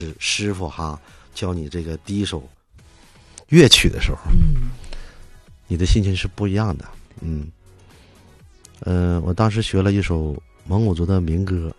师傅哈教你这个第一首乐曲的时候，你的心情是不一样的。我当时学了一首蒙古族的民歌，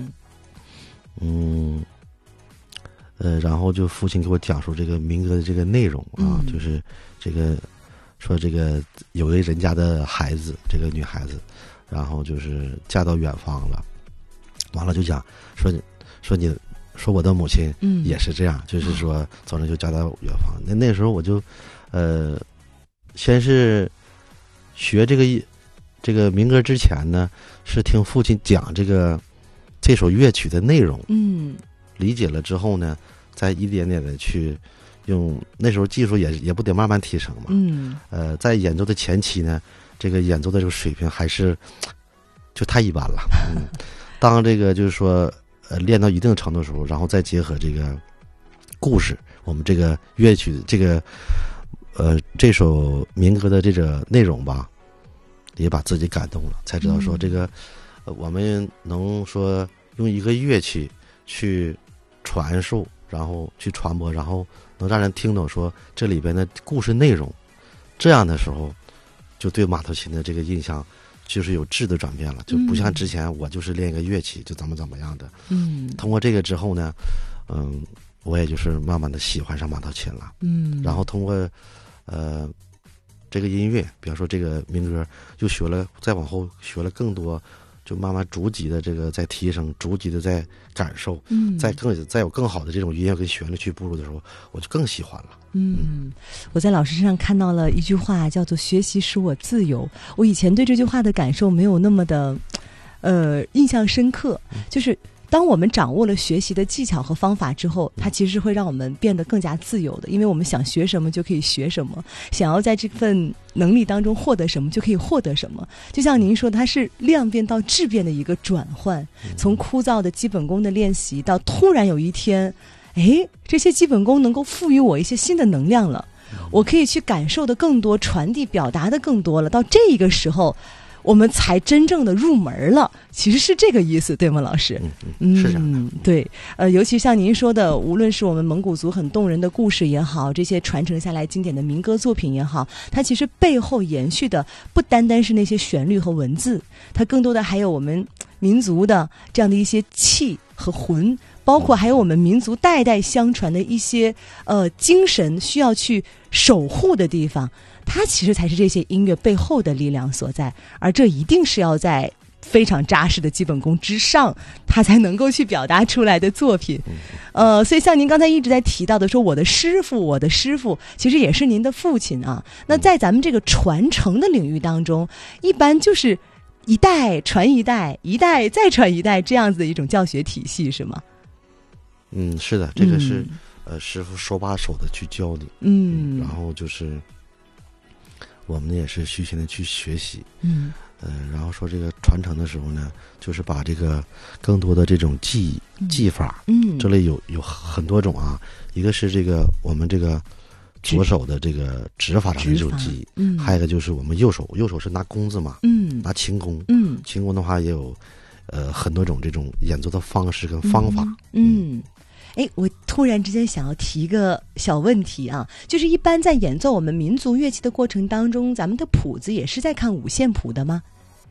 然后就父亲给我讲述这个民歌的这个内容啊，就是这个说这个有一人家的孩子，这个女孩子，然后就是嫁到远方了，完了就讲说我的母亲也是这样，就是说早上就嫁到远方。那时候我就先是学这个民歌之前呢，是听父亲讲这首乐曲的内容，理解了之后呢，再一点点的去用。那时候技术也不得慢慢提升嘛，在演奏的前期呢，这个演奏的这个水平还是就太一般了。当这个就是说练到一定程度的时候，然后再结合这个故事，我们这个乐曲这首民歌的这个内容吧，也把自己感动了，才知道说这个我们能说用一个乐器去传授，然后去传播，然后能让人听懂说这里边的故事内容，这样的时候就对马头琴的这个印象就是有质的转变了，就不像之前我就是练一个乐器就怎么样的。通过这个之后呢，我也就是慢慢的喜欢上马头琴了。然后通过这个音乐，比方说这个民歌，就学了，再往后学了更多，就慢慢逐级的这个在提升，逐级的在感受，再有更好的这种音乐跟旋律去步入的时候，我就更喜欢了。 我在老师身上看到了一句话，叫做学习使我自由。我以前对这句话的感受没有那么的印象深刻，就是当我们掌握了学习的技巧和方法之后，它其实会让我们变得更加自由的，因为我们想学什么就可以学什么，想要在这份能力当中获得什么就可以获得什么。就像您说的，它是量变到质变的一个转换，从枯燥的基本功的练习到突然有一天，这些基本功能够赋予我一些新的能量了，我可以去感受的更多，传递表达的更多了，到这个时候我们才真正的入门了，其实是这个意思，对吗，老师？ 是这样的。 对，尤其像您说的，无论是我们蒙古族很动人的故事也好，这些传承下来经典的民歌作品也好，它其实背后延续的不单单是那些旋律和文字，它更多的还有我们民族的这样的一些气和魂，包括还有我们民族代代相传的一些精神需要去守护的地方，它其实才是这些音乐背后的力量所在，而这一定是要在非常扎实的基本功之上，它才能够去表达出来的作品。所以像您刚才一直在提到的说我的师傅其实也是您的父亲啊。那在咱们这个传承的领域当中，一般就是一代传一代，一代再传一代，这样子的一种教学体系，是吗？ 是的，这个是师傅手把手的去教你，然后就是我们也是虚心的去学习，然后说这个传承的时候呢，就是把这个更多的这种技法，这类有很多种啊，一个是这个我们这个左手的这个指法上的这种技艺，还有一个就是我们右手是拿弓子嘛，拿琴弓，琴弓的话也有很多种这种演奏的方式跟方法， 我突然之间想要提一个小问题啊，就是一般在演奏我们民族乐器的过程当中，咱们的谱子也是在看五线谱的吗？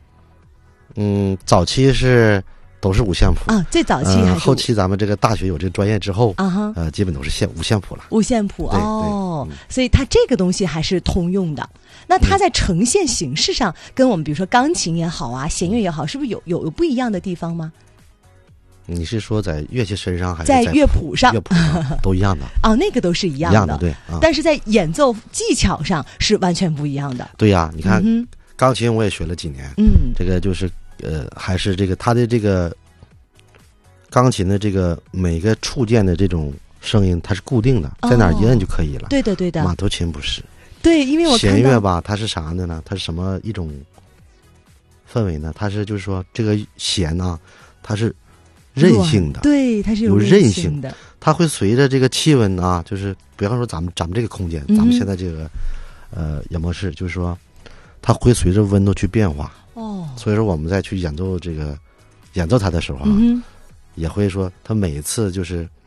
早期都是五线谱啊，最早期还是后期咱们这个大学有这个专业之后基本都是五线谱了。 五线谱哦，所以它这个东西还是通用的。那它在呈现形式上，跟我们比如说钢琴也好啊，弦乐也好，是不是有不一样的地方吗？ 你是说在乐器身上还是在乐谱上？ 乐谱上都一样的那个都是一样的， 对但是在演奏技巧上是完全不一样的。 对呀，你看钢琴我也学了几年，这个就是还是这个它的这个钢琴的这个每个触键的这种声音它是固定的，在哪儿一摁就可以了。 对的。 马头琴不是。 对，因为我看到弦乐吧，它是啥的呢？它是什么一种氛围呢？它是就是说这个弦啊，它是韧性的， 对，它是有韧性的， 它会随着这个气温啊，就是比方说咱们这个空间，咱们现在这个演播室，就是说它会随着温度去变化。所以说我们再去演奏它的时候啊，也会说它每一次就是